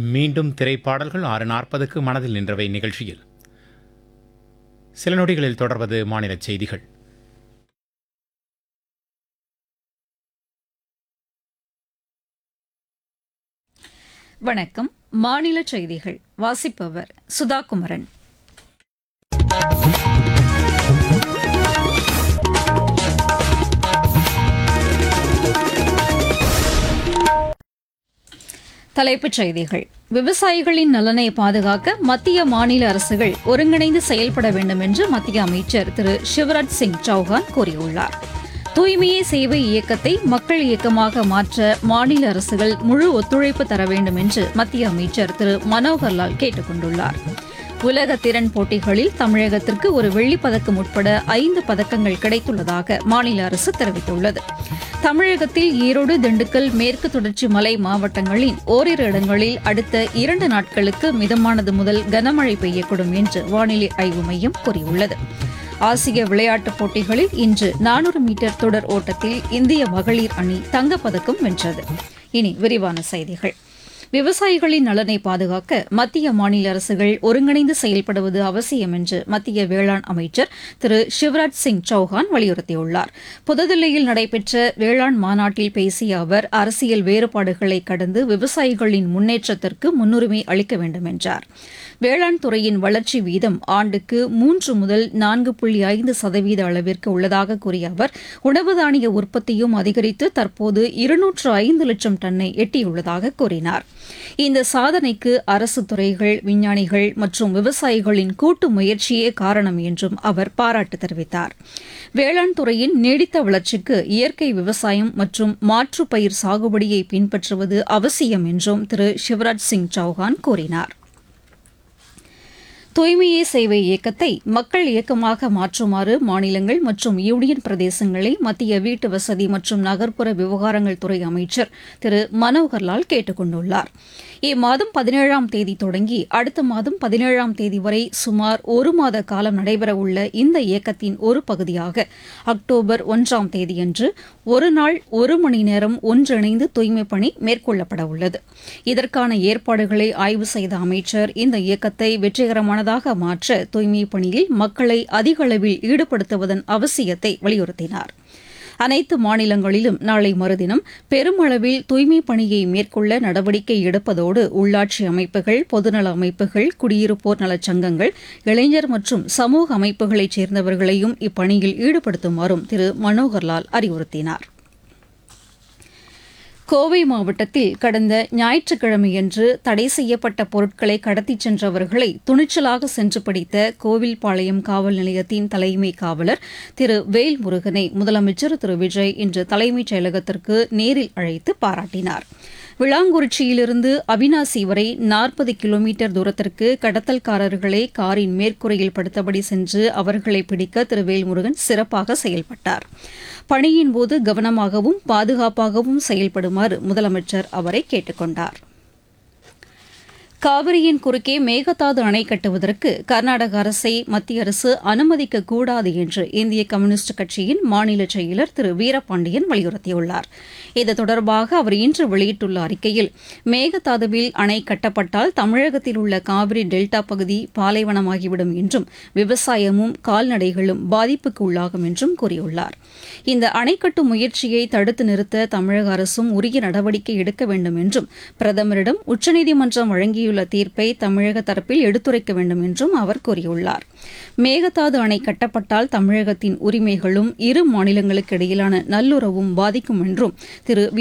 மீண்டும் திரைப்பாடல்கள் 6:40க்கு மனதில் நின்றவை நிகழ்ச்சியில் சில நொடிகளில் தொடர்வது மாநில செய்திகள். வணக்கம். மாநில செய்திகள் வாசிப்பவர் சுதா குமரன். தலைப்புச் செய்திகள். விவசாயிகளின் நலனை பாதுகாக்க மத்திய மாநில அரசுகள் ஒருங்கிணைந்து செயல்பட வேண்டும் என்று மத்திய அமைச்சர் திரு சிவராஜ் சிங் சௌஹான் கூறியுள்ளார். தூய்மையே சேவை இயக்கத்தை மக்கள் இயக்கமாக மாற்ற மாநில அரசுகள் முழு ஒத்துழைப்பு தர வேண்டும் என்று மத்திய அமைச்சர் திரு மனோகர்லால் கேட்டுக் கொண்டுள்ளார். உலக திறன் போட்டிகளில் தமிழகத்திற்கு ஒரு வெள்ளிப்பதக்கம் உட்பட 5 பதக்கங்கள் கிடைத்துள்ளதாக மாநில அரசு தெரிவித்துள்ளது. தமிழகத்தில் ஈரோடு, திண்டுக்கல், மேற்கு தொடர்ச்சி மலை மாவட்டங்களின் ஓரிரு இடங்களில் அடுத்த 2 நாட்களுக்கு மிதமானது முதல் கனமழை பெய்யக்கூடும் என்று வானிலை ஆய்வு மையம் கூறியுள்ளது. ஆசிய விளையாட்டுப் போட்டிகளில் இன்று 400 மீட்டர் தொடர் ஓட்டத்தில் இந்திய மகளிர் அணி தங்கப்பதக்கம் வென்றது. இனி விரிவான செய்திகள். விவசாயிகளின் நலனை பாதுகாக்க மத்திய மாநில அரசுகள் ஒருங்கிணைந்து செயல்படுவது அவசியம் என்று மத்திய வேளாண் அமைச்சர் திரு சிவராஜ் சிங் சௌஹான் வலியுறுத்தியுள்ளார். புதுதில்லியில் நடைபெற்ற வேளாண் மாநாட்டில் பேசிய அவர், அரசியல் வேறுபாடுகளை கடந்து விவசாயிகளின் முன்னேற்றத்திற்கு முன்னுரிமை அளிக்க வேண்டும் என்றார். வேளாண் துறையின் வளர்ச்சி வீதம் ஆண்டுக்கு 3 முதல் 4.5% அளவிற்கு உள்ளதாக கூறிய அவர், உணவு தானிய உற்பத்தியும் அதிகரித்து தற்போது 205 லட்சம் டன்னை எட்டியுள்ளதாக கூறினார். இந்த சாதனைக்கு அரசு துறைகள், விஞ்ஞானிகள் மற்றும் விவசாயிகளின் கூட்டு முயற்சியே காரணம் என்றும் அவர் பாராட்டு தெரிவித்தார். வேளாண் துறையின் நீடித்த வளர்ச்சிக்கு இயற்கை விவசாயம் மற்றும் மாற்று பயிர் சாகுபடியை பின்பற்றுவது அவசியம் என்றும் திரு சிவராஜ் சிங் சௌஹான் கூறினார். தூய்மையே சேவை இயக்கத்தை மக்கள் இயக்கமாக மாற்றுமாறு மாநிலங்கள் மற்றும் யூனியன் பிரதேசங்களை மத்திய வீட்டு வசதி மற்றும் நகர்ப்புற விவகாரங்கள் துறை அமைச்சர் திரு மனோகர்லால் கேட்டுக் கொண்டுள்ளார். இம்மாதம் 17ஆம் தேதி தொடங்கி அடுத்த மாதம் 17ஆம் தேதி வரை சுமார் 1 மாத காலம் நடைபெறவுள்ள இந்த இயக்கத்தின் ஒரு பகுதியாக அக்டோபர் 1ஆம் தேதியன்று ஒரு நாள் 1 மணி நேரம் ஒன்றிணைந்து தூய்மைப் பணி மேற்கொள்ளப்பட உள்ளது. இதற்கான ஏற்பாடுகளை ஆய்வு செய்த அமைச்சர் இந்த இயக்கத்தை வெற்றிகரமானதாக மாற்ற தூய்மைப் பணியில் மக்களை அதிக அளவில் ஈடுபடுத்துவதன் அவசியத்தை வலியுறுத்தினார். அனைத்து மாநிலங்களிலும் நாளை மறுதினம் பெருமளவில் தூய்மைப் பணியை மேற்கொள்ள நடவடிக்கை எடுப்பதோடு உள்ளாட்சி அமைப்புகள், பொதுநல அமைப்புகள், குடியிருப்போர் நலச் சங்கங்கள், இளைஞர் மற்றும் சமூக அமைப்புகளைச் சேர்ந்தவர்களையும் இப்பணியில் ஈடுபடுத்துமாறும் திரு மனோகர்லால் அறிவுறுத்தினார். கோவை மாவட்டத்தில் கடந்த ஞாயிற்றுக்கிழமையன்று தடை செய்யப்பட்ட பொருட்களை கடத்திச் சென்றவர்களை துணிச்சலாக சென்று பிடித்த கோவில்பாளையம் காவல் நிலையத்தின் தலைமை காவலர் திரு வேல்முருகனை முதலமைச்சர் திரு விஜய் இன்று தலைமைச் செயலகத்திற்கு நேரில் அழைத்து பாராட்டினார். விளாங்குறிச்சியிலிருந்து அவினாசி வரை 40 கிலோமீட்டர் தூரத்திற்கு கடத்தல்காரர்களை காரின் மேற்கூரையில் படுத்தபடி சென்று அவர்களை பிடிக்க திரு வேல்முருகன் சிறப்பாக செயல்பட்டார். பணியின்போது கவனமாகவும் பாதுகாப்பாகவும் செயல்படுமாறு முதலமைச்சர் அவரை கேட்டுக் கொண்டார். காவிரியின் குறுக்கே மேகதாது அணை கட்டுவதற்கு கர்நாடக அரசை மத்திய அரசு அனுமதிக்கக்கூடாது என்று இந்திய கம்யூனிஸ்ட் கட்சியின் மாநில செயலர் திரு வீரபாண்டியன் வலியுறுத்தியுள்ளார். இது தொடர்பாக அவர் இன்று வெளியிட்டுள்ள அறிக்கையில், மேகதாதுவில் அணை கட்டப்பட்டால் தமிழகத்தில் உள்ள காவிரி டெல்டா பகுதி பாலைவனமாகிவிடும் என்றும் விவசாயமும் கால்நடைகளும் பாதிப்புக்கு உள்ளாகும் என்றும் கூறியுள்ளார். இந்த அணை கட்டும் முயற்சியை தடுத்து நிறுத்த தமிழக அரசும் உரிய நடவடிக்கை எடுக்க வேண்டும் என்றும் பிரதமரிடம் உச்சநீதிமன்றம் வழங்கியுள்ள தீர்ப்பை தமிழக தரப்பில் எடுத்துரைக்க வேண்டும் என்றும் அவர் கூறியுள்ளார். மேகதாது அணை கட்டப்பட்டால் தமிழகத்தின் உரிமைகளும் இரு மாநிலங்களுக்கு இடையிலான நல்லுறவும் பாதிக்கும் என்றும் திரு